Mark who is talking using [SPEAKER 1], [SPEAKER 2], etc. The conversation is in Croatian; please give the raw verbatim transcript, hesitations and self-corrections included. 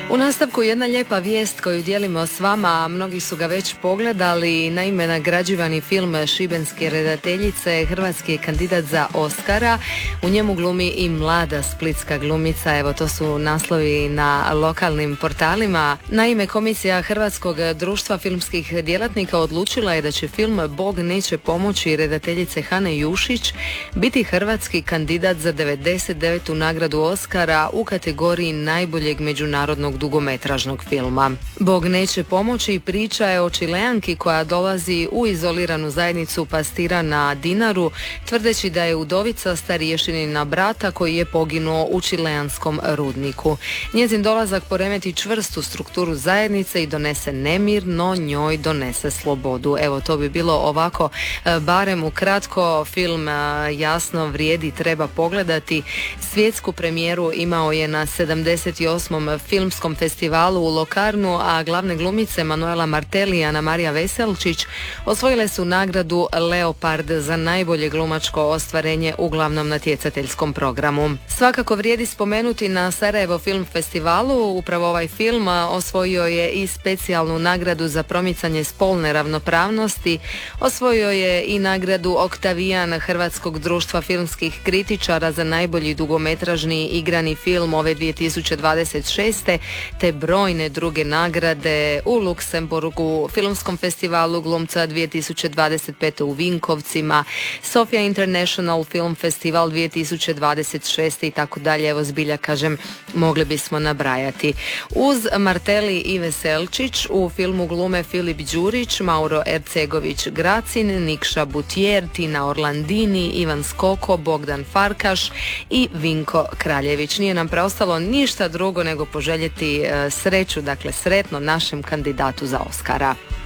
[SPEAKER 1] U nastavku jedna lijepa vijest koju dijelimo s vama, a mnogi su ga već pogledali. Naime, nagrađivani film šibenske redateljice hrvatski je kandidat za Oscara. U njemu glumi i mlada splitska glumica. Evo, to su naslovi na lokalnim portalima. Naime, Komisija Hrvatskog društva filmskih djelatnika odlučila je da će film Bog neće pomoći redateljice Hane Jušić biti hrvatski kandidat za devedeset devetu nagradu Oscara u kategoriji najboljeg međunarodnog dugometražnog filma. Bog neće pomoći priča je o Čileanki koja dolazi u izoliranu zajednicu pastira na Dinaru, tvrdeći da je udovica stariješinina brata koji je poginuo u čileanskom rudniku. Njezin dolazak poremeti čvrstu strukturu zajednice i donese nemir, no njoj donese slobodu. Evo, to bi bilo ovako, barem ukratko. Film jasno vrijedi, treba pogledati. Svjetsku premijeru imao je na sedamdeset osmom filmskom festivalu u Locarnu, a glavne glumice Manuela Martelli i Ana Marija Veselčić osvojile su nagradu Leopard za najbolje glumačko ostvarenje u glavnom natjecateljskom programu. Svakako vrijedi spomenuti na Sarajevo film festivalu, upravo ovaj film osvojio je i specijalnu nagradu za promicanje spolne ravnopravnosti, osvojio je i nagradu Oktavijan Hrvatskog društva filmskih kritičara za najbolji dugometražni igrani film ove dvije tisuće dvadeset šeste te brojne druge nagrade u Luksemburgu, filmskom festivalu glumca dvije tisuće dvadeset pete u Vinkovcima, Sofia International Film Festival dvije tisuće dvadeset šeste i tako dalje. Evo, zbilja kažem, mogli bismo nabrajati. Uz Martelli i Veselčić u filmu glume Filip Đurić, Mauro Ercegović Gracin, Nikša Butjer, Tina Orlandini, Ivan Skoko, Bogdan Farkaš i Vinko Kraljević. Nije nam preostalo ništa drugo nego poželjeti sreću, dakle sretno našem kandidatu za Oscara.